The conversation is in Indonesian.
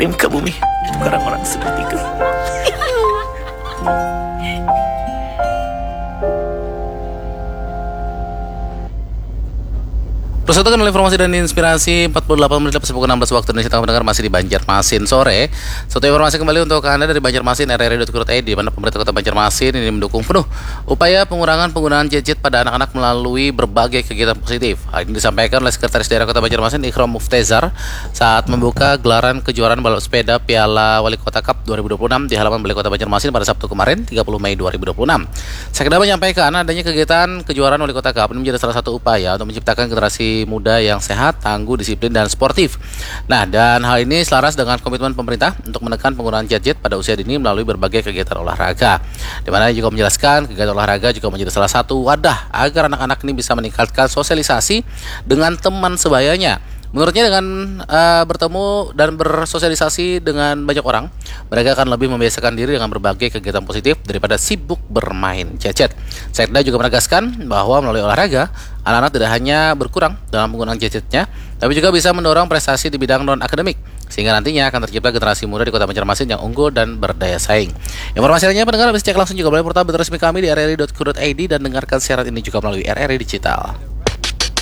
kirim ke bumi. Orang-orang sudah tidur. Persatukan oleh informasi dan inspirasi 48 menit lepas pukul 16 waktu Indonesia Tengah mendengar masih di Banjarmasin sore. Satu informasi kembali untuk Anda dari Banjarmasin, rri.co.id, di mana pemerintah Kota Banjarmasin ini mendukung penuh upaya pengurangan penggunaan gadget pada anak-anak melalui berbagai kegiatan positif. Hal ini disampaikan oleh Sekretaris Daerah Kota Banjarmasin Ikram Muftezar saat membuka gelaran kejuaraan balap sepeda Piala Wali Kota Cup 2026 di halaman Balai Kota Banjarmasin pada Sabtu kemarin 30 Mei 2026. Sekda menyampaikan adanya kegiatan kejuaraan Wali Kota Cup ini menjadi salah satu upaya untuk menciptakan generasi muda yang sehat, tangguh, disiplin, dan sportif. Nah, dan hal ini selaras dengan komitmen pemerintah untuk menekan penggunaan gadget pada usia dini melalui berbagai kegiatan olahraga. Di mana juga menjelaskan kegiatan olahraga juga menjadi salah satu wadah agar anak-anak ini bisa meningkatkan sosialisasi dengan teman sebayanya. Menurutnya dengan bertemu dan bersosialisasi dengan banyak orang, mereka akan lebih membiasakan diri dengan berbagai kegiatan positif daripada sibuk bermain gadget. Sekda juga menegaskan bahwa melalui olahraga, anak-anak tidak hanya berkurang dalam penggunaan gadgetnya, tapi juga bisa mendorong prestasi di bidang non-akademik, sehingga nantinya akan tercipta generasi muda di Kota Banjarmasin yang unggul dan berdaya saing. Informasi lainnya pendengar bisa cek langsung juga melalui portal resmi kami di rri.co.id dan dengarkan siaran ini juga melalui RRI Digital.